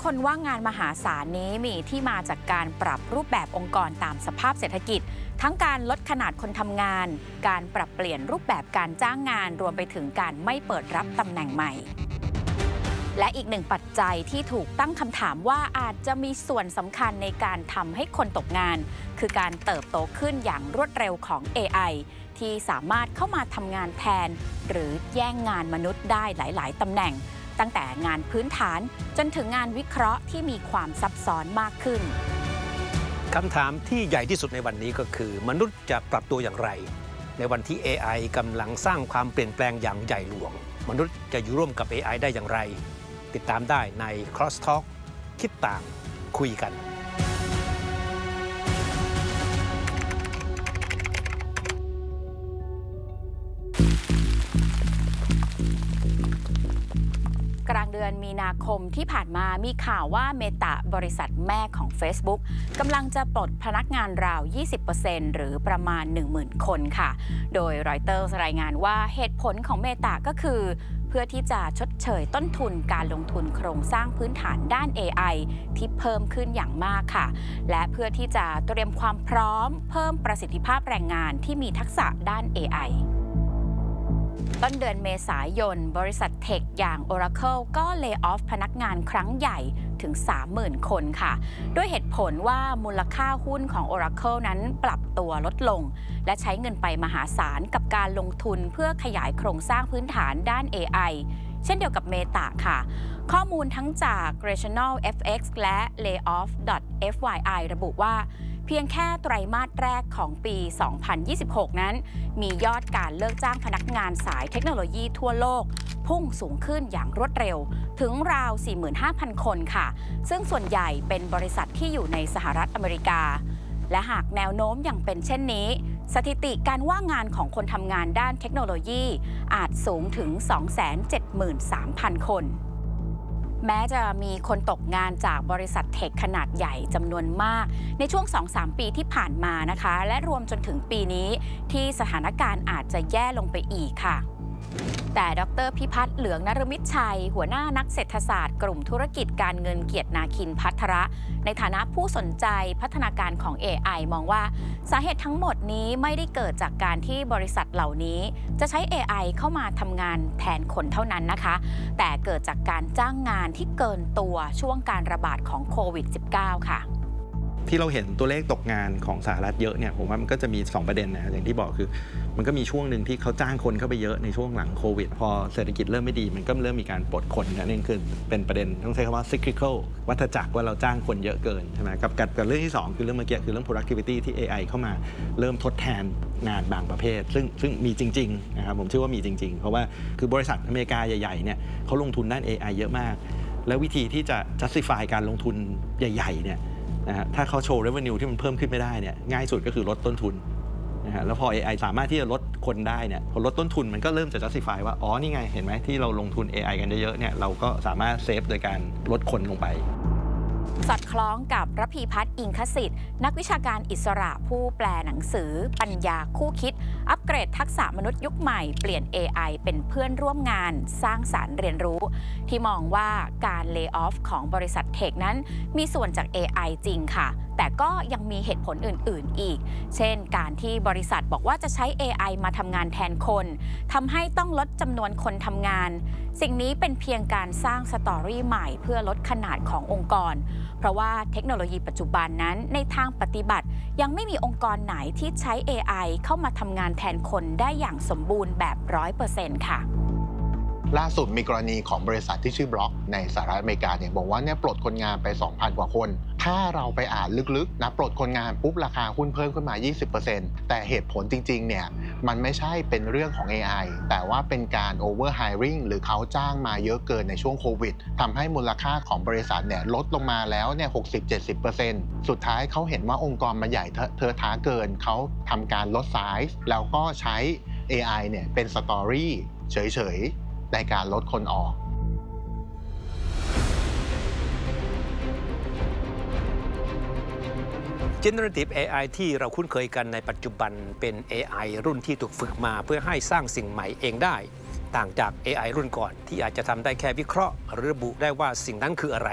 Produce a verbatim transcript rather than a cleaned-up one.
คนว่างงานมหาศาลนี้มีที่มาจากการปรับรูปแบบองค์กรตามสภาพเศรษฐกิจทั้งการลดขนาดคนทำงานการปรับเปลี่ยนรูปแบบการจ้างงานรวมไปถึงการไม่เปิดรับตำแหน่งใหม่และอีกหนึ่งปัจจัยที่ถูกตั้งคำถามว่าอาจจะมีส่วนสำคัญในการทำให้คนตกงานคือการเติบโตขึ้นอย่างรวดเร็วของ เอ ไอ ที่สามารถเข้ามาทำงานแทนหรือแย่งงานมนุษย์ได้หลายๆตำแหน่งตั้งแต่งานพื้นฐานจนถึงงานวิเคราะห์ที่มีความซับซ้อนมากขึ้นคำถามที่ใหญ่ที่สุดในวันนี้ก็คือมนุษย์จะปรับตัวอย่างไรในวันที่ เอ ไอ กำลังสร้างความเปลี่ยนแปลงอย่างใหญ่หลวงมนุษย์จะอยู่ร่วมกับ เอ ไอ ได้อย่างไรติดตามได้ใน Crosstalk คิดต่างคุยกันกลางเดือนมีนาคมที่ผ่านมามีข่าวว่า Meta บริษัทแม่ของ Facebook กำลังจะปลดพนักงานราว ยี่สิบเปอร์เซ็นต์ หรือประมาณ หนึ่งหมื่น คนค่ะโดย Reuters รายงานว่าเหตุผลของ Meta ก็คือเพื่อที่จะชดเชยต้นทุนการลงทุนโครงสร้างพื้นฐานด้าน เอ ไอ ที่เพิ่มขึ้นอย่างมากค่ะและเพื่อที่จะเตรียมความพร้อมเพิ่มประสิทธิภาพแรงงานที่มีทักษะด้าน เอ ไอต้นเดือนเมษายนบริษัทเทคอย่าง Oracle ก็เลย์ออฟพนักงานครั้งใหญ่ถึง สามหมื่น คนค่ะด้วยเหตุผลว่ามูลค่าหุ้นของ Oracle นั้นปรับตัวลดลงและใช้เงินไปมหาศาลกับการลงทุนเพื่อขยายโครงสร้างพื้นฐานด้าน เอ ไอ เช่นเดียวกับ Meta ค่ะข้อมูลทั้งจาก Rational เอฟ เอ็กซ์ และ layoff ดอท เอฟ วาย ไอ ระบุว่าเพียงแค่ไตรมาสแรกของปี สองพันยี่สิบหก นั้นมียอดการเลิกจ้างพนักงานสายเทคโนโลยีทั่วโลกพุ่งสูงขึ้นอย่างรวดเร็วถึงราว สี่หมื่นห้าพัน คนค่ะซึ่งส่วนใหญ่เป็นบริษัทที่อยู่ในสหรัฐอเมริกาและหากแนวโน้มอย่างเป็นเช่นนี้สถิติการว่างงานของคนทำงานด้านเทคโนโลยีอาจสูงถึง สองแสนเจ็ดหมื่นสามพัน คนแม้จะมีคนตกงานจากบริษัทเทคขนาดใหญ่จำนวนมากในช่วง สองถึงสาม ปีที่ผ่านมานะคะและรวมจนถึงปีนี้ที่สถานการณ์อาจจะแย่ลงไปอีกค่ะแต่ดร.พิพัฒน์เหลืองนฤมิตชัยหัวหน้านักเศรษฐศาสตร์กลุ่มธุรกิจการเงินเกียรตินาคินภัทระในฐานะผู้สนใจพัฒนาการของ เอ ไอ มองว่าสาเหตุทั้งหมดนี้ไม่ได้เกิดจากการที่บริษัทเหล่านี้จะใช้ เอ ไอ เข้ามาทำงานแทนคนเท่านั้นนะคะแต่เกิดจากการจ้างงานที่เกินตัวช่วงการระบาดของโควิด สิบเก้า ค่ะที่เราเห็นตัวเลขตกงานของสหรัฐเยอะเนี่ยผมว่ามันก็จะมีสองประเด็นนะอย่างที่บอกคือมันก็มีช่วงหนึ่งที่เขาจ้างคนเข้าไปเยอะในช่วงหลังโควิดพอเศรษฐกิจเริ่มไม่ดีมันก็เริ่มมีการปลดคนนั่นเองคือเป็นประเด็นต้องใช้คำว่า cyclical วัฏจักรว่าเราจ้างคนเยอะเกินใช่ไหมกับกับเรื่องที่สองคือเรื่องเมื่อกี้คือเรื่อง productivity ที่ เอ ไอ เข้ามาเริ่มทดแทนงานบางประเภทซึ่งซึ่งมีจริงๆนะครับผมเชื่อว่ามีจริงๆเพราะว่าคือบริษัทอเมริกาใหญ่ๆเนี่ยเขาลงทุนด้าน เอ ไอ เยอะมากแล้ววิธีที่จะ justify การลงทุนใหญ่ๆเนี่ยนะฮะถ้าเขาโชว์ revenue ที่มันเพิ่มขึ้นไม่ได้เนี่ยง่ายสุดก็คือลดต้นทุนนะฮะแล้วพอ เอ ไอ สามารถที่จะลดคนได้เนี่ยพอลดต้นทุนมันก็เริ่มจะ justify ว่าอ๋อนี่ไงเห็นไหมที่เราลงทุน เอ ไอ กันเยอะๆเนี่ยเราก็สามารถเซฟโดยการลดคนลงไปสอดคล้องกับระพีพัฒน์อิงคสิทธิ์นักวิชาการอิสระผู้แปลหนังสือปัญญาคู่คิดอัปเกรดทักษะมนุษย์ยุคใหม่เปลี่ยน เอ ไอ เป็นเพื่อนร่วมงานสร้างสรรค์เรียนรู้ที่มองว่าการเลย์ออฟของบริษัทเทคนั้นมีส่วนจาก เอ ไอ จริงค่ะแต่ก็ยังมีเหตุผลอื่นๆอีกเช่นการที่บริษัทบอกว่าจะใช้ เอ ไอ มาทำงานแทนคนทำให้ต้องลดจำนวนคนทำงานสิ่งนี้เป็นเพียงการสร้างสตอรี่ใหม่เพื่อลดขนาดขององค์กรเพราะว่าเทคโนโลยีปัจจุบันนั้นในทางปฏิบัติยังไม่มีองค์กรไหนที่ใช้ เอ ไอ เข้ามาทำงานแทนคนได้อย่างสมบูรณ์แบบ ร้อยเปอร์เซ็นต์ ค่ะล่าสุดมีกรณีของบริษัทที่ชื่อบล็อกในสหรัฐอเมริกาเนี่ยบอกว่าเนี่ยปลดคนงานไป สองพัน กว่าคนถ้าเราไปอ่านลึกๆนะปลดคนงานปุ๊บราคาหุ้นเพิ่มขึ้นมา ยี่สิบเปอร์เซ็นต์ แต่เหตุผลจริงๆเนี่ยมันไม่ใช่เป็นเรื่องของ เอ ไอ แต่ว่าเป็นการ over hiring หรือเขาจ้างมาเยอะเกินในช่วงโควิดทำให้มูลค่าของบริษัทเนี่ยลดลงมาแล้วเนี่ย หกสิบถึงเจ็ดสิบเปอร์เซ็นต์ สุดท้ายเขาเห็นว่าองค์กรมันใหญ่เทอะท้าเกินเขาทำการลดไซส์แล้วก็ใช้ เอ ไอ เนี่ยเป็นสตอรี่เฉยๆในการลดคนออก Generative เอ ไอ ที่เราคุ้นเคยกันในปัจจุบันเป็น เอ ไอ รุ่นที่ถูกฝึกมาเพื่อให้สร้างสิ่งใหม่เองได้ต่างจาก เอ ไอ รุ่นก่อนที่อาจจะทำได้แค่วิเคราะห์หรือระบุได้ว่าสิ่งนั้นคืออะไร